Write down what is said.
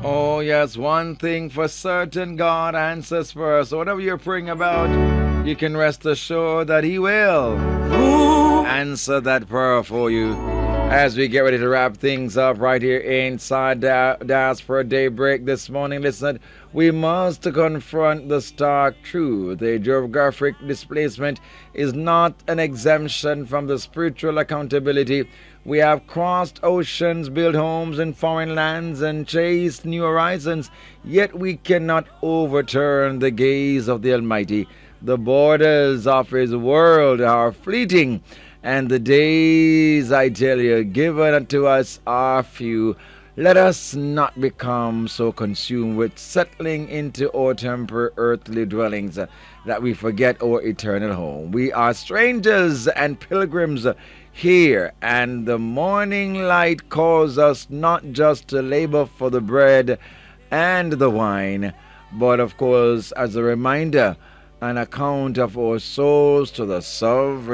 Oh, yes, one thing for certain, God answers first. So whatever you're praying about, you can rest assured that He will answer that prayer for you. As we get ready to wrap things up right here inside Diaspora Daybreak this morning, listen, we must confront the stark truth. The geographic displacement is not an exemption from the spiritual accountability. We have crossed oceans, built homes in foreign lands, and chased new horizons, yet we cannot overturn the gaze of the Almighty. The borders of His world are fleeting, and the days, I tell you, given unto us are few. Let us not become so consumed with settling into our temporary earthly dwellings that we forget our eternal home. We are strangers and pilgrims here, and the morning light calls us not just to labor for the bread and the wine, but of course, as a reminder, an account of our souls to the sovereign